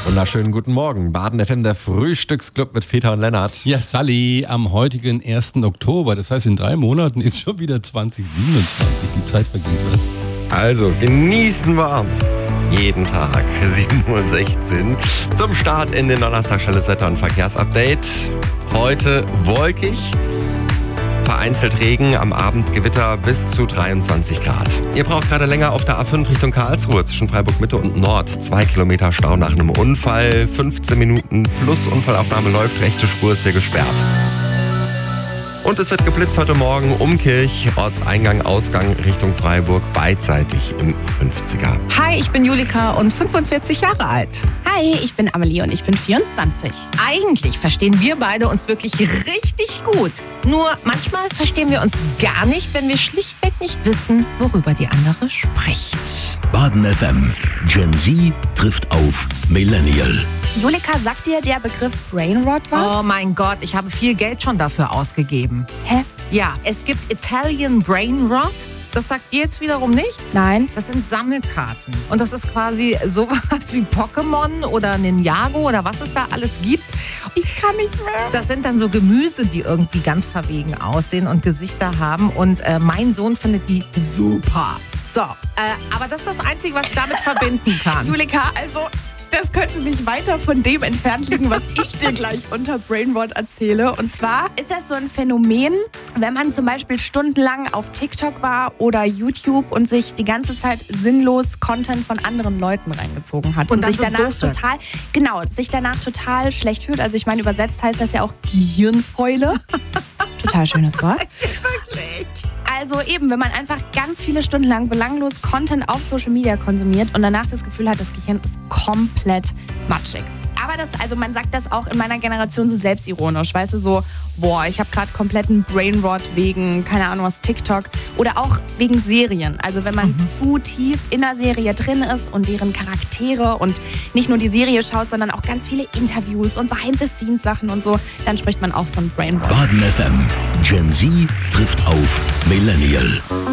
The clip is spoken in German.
Wunderschönen guten Morgen. Baden FM, der Frühstücksclub mit Peter und Lennart. Ja, Sally, am heutigen 1. Oktober, das heißt in 3 Monaten ist schon wieder 2027, die Zeit vergeht. Also, genießen wir jeden Tag 7.16 Uhr zum Start in den Donnerstag. Schnelles Wetter- und Verkehrsupdate. Heute wolkig. Vereinzelt Regen, am Abend Gewitter bis zu 23 Grad. Ihr braucht gerade länger auf der A5 Richtung Karlsruhe zwischen Freiburg Mitte und Nord. 2 Kilometer Stau nach einem Unfall. 15 Minuten plus Unfallaufnahme läuft. Rechte Spur ist hier gesperrt. Und es wird geblitzt heute Morgen Umkirch, Ortseingang, Ausgang Richtung Freiburg, beidseitig im 50er. Hi, ich bin Julika und 45 Jahre alt. Hi, ich bin Amelie und ich bin 24. Eigentlich verstehen wir beide uns wirklich richtig gut. Nur manchmal verstehen wir uns gar nicht, wenn wir schlichtweg nicht wissen, worüber die andere spricht. Baden FM. Gen Z trifft auf Millennial. Julika, sagt dir der Begriff Brainrot was? Oh mein Gott, ich habe viel Geld schon dafür ausgegeben. Hä? Ja, es gibt Italian Brainrot. Das sagt dir jetzt wiederum nichts? Nein. Das sind Sammelkarten. Und das ist quasi sowas wie Pokémon oder Ninjago oder was es da alles gibt. Ich kann nicht mehr. Das sind dann so Gemüse, die irgendwie ganz verwegen aussehen und Gesichter haben. Und mein Sohn findet die super. So, aber das ist das Einzige, was ich damit verbinden kann. Julika, also das könnte nicht weiter von dem entfernt liegen, was ich dir gleich unter Brainrot erzähle. Und zwar ist das so ein Phänomen, wenn man zum Beispiel stundenlang auf TikTok war oder YouTube und sich die ganze Zeit sinnlos Content von anderen Leuten reingezogen hat. Und sich so danach total schlecht fühlt. Also ich meine, übersetzt heißt das ja auch Gehirnfäule. Total schönes Wort. Wirklich? Also eben, wenn man einfach ganz viele Stunden lang belanglos Content auf Social Media konsumiert und danach das Gefühl hat, das Gehirn ist komplett matschig. Aber man sagt das auch in meiner Generation so selbstironisch, weißt du, so, boah, ich habe gerade kompletten Brainrot wegen, keine Ahnung was, TikTok oder auch wegen Serien. Also wenn man zu tief in der Serie drin ist und deren Charaktere und nicht nur die Serie schaut, sondern auch ganz viele Interviews und Behind-the-Scenes-Sachen und so, dann spricht man auch von Brainrot. Baden FM. Gen Z trifft auf Millennial.